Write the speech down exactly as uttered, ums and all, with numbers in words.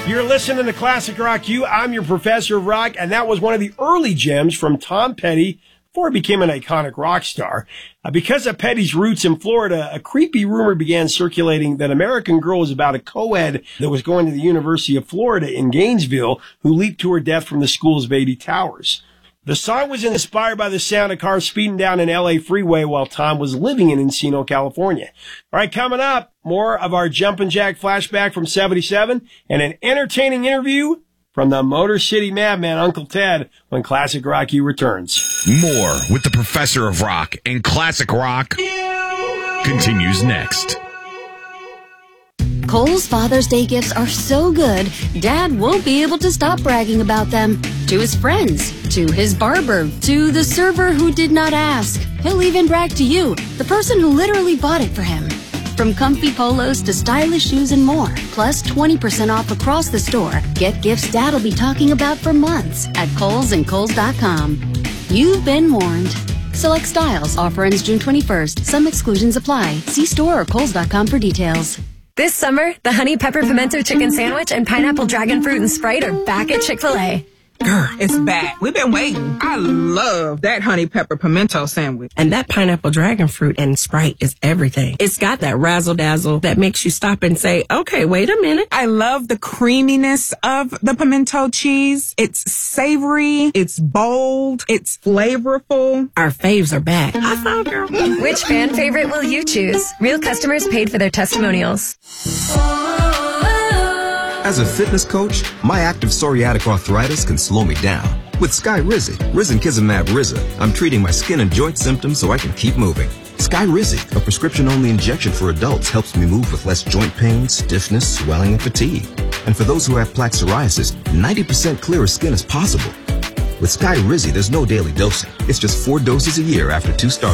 You're listening to Classic Rock U. I'm your professor of rock, and that was one of the early gems from Tom Petty before he became an iconic rock star. Uh, because of Petty's roots in Florida, a creepy rumor began circulating that American Girl was about a co-ed that was going to the University of Florida in Gainesville who leaped to her death from the school's Beatty Towers. The song was inspired by the sound of cars speeding down an L A freeway while Tom was living in Encino, California. All right, coming up, more of our Jumpin' Jack flashback from seventy-seven and an entertaining interview from the Motor City Madman, Uncle Ted, when Classic Rock U returns. More with the Professor of Rock and Classic Rock continues next. Kohl's Father's Day gifts are so good, Dad won't be able to stop bragging about them. To his friends, to his barber, to the server who did not ask. He'll even brag to you, the person who literally bought it for him. From comfy polos to stylish shoes and more, plus twenty percent off across the store. Get gifts Dad'll be talking about for months at Kohl's and Kohl's dot com. You've been warned. Select styles. Offer ends June twenty-first. Some exclusions apply. See store or Kohl's dot com for details. This summer, the Honey Pepper Pimento Chicken Sandwich and Pineapple Dragon Fruit and Sprite are back at Chick-fil-A. Girl, it's back. We've been waiting. I love that honey pepper pimento sandwich. And that pineapple dragon fruit and Sprite is everything. It's got that razzle dazzle that makes you stop and say, okay, wait a minute. I love the creaminess of the pimento cheese. It's savory. It's bold. It's flavorful. Our faves are back. I found her. Which fan favorite will you choose? Real customers paid for their testimonials. As a fitness coach, my active psoriatic arthritis can slow me down. With Skyrizi, Risankizumab Riza, I'm treating my skin and joint symptoms so I can keep moving. Skyrizi, a prescription-only injection for adults, helps me move with less joint pain, stiffness, swelling, and fatigue. And for those who have plaque psoriasis, ninety percent clearer skin is possible. With Skyrizi, there's no daily dosing. It's just four doses a year after two starts.